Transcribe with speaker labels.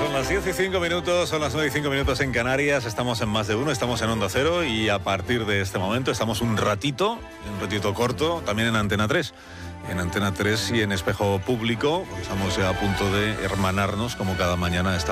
Speaker 1: Son las 10 y 5 minutos, son las 9 y 5 minutos en Canarias, estamos en Más de Uno, estamos en Onda Cero y a partir de este momento estamos un ratito corto, también en Antena 3. En Antena 3 y en Espejo Público, estamos ya a punto de hermanarnos como cada mañana a esta